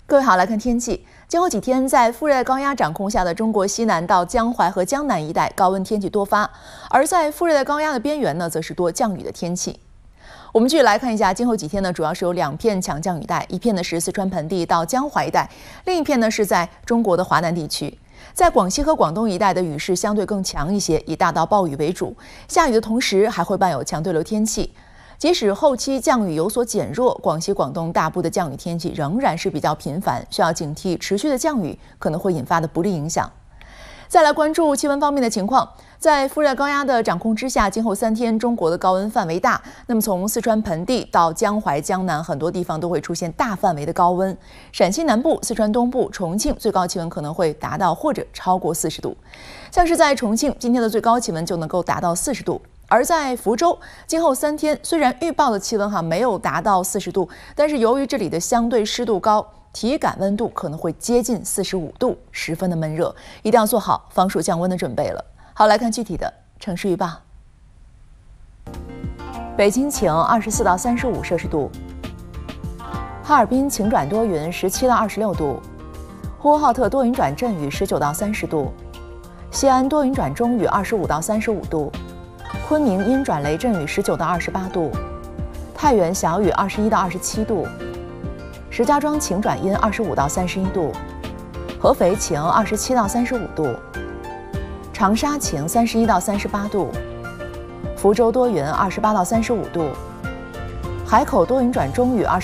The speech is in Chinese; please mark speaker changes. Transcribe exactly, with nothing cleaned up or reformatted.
Speaker 1: 各位好，来看天气。今后几天，在副热带高压掌控下的中国西南到江淮和江南一带高温天气多发，而在副热带高压的边缘呢，则是多降雨的天气。我们继续来看一下，今后几天呢，主要是有两片强降雨带，一片呢是四川盆地到江淮一带，另一片呢是在中国的华南地区。在广西和广东一带的雨势相对更强一些，以大到暴雨为主。下雨的同时，还会伴有强对流天气。即使后期降雨有所减弱，广西、广东大部的降雨天气仍然是比较频繁，需要警惕持续的降雨可能会引发的不利影响。再来关注气温方面的情况，在副热带高压的掌控之下，今后三天中国的高温范围大。那么从四川盆地到江淮、江南，很多地方都会出现大范围的高温。陕西南部、四川东部、重庆最高气温可能会达到或者超过四十度。像是在重庆，今天的最高气温就能够达到四十度。而在福州，今后三天虽然预报的气温哈没有达到四十度，但是由于这里的相对湿度高，体感温度可能会接近四十五度，十分的闷热，一定要做好防暑降温的准备了。好，来看具体的城市预报。北京晴，二十四到三十五摄氏度；哈尔滨晴转多云，十七到二十六度；呼和浩特多云转阵雨，十九到三十度；西安多云转中雨，二十五到三十五度。昆明阴转雷阵雨，十九到二十八度；太原小雨，二十一到二十七度；石家庄晴转阴，二十五到三十一度；合肥晴，二十七到三十五度；长沙晴，三十一到三十八度；福州多云，二十八到三十五度；海口多云转中雨，二十。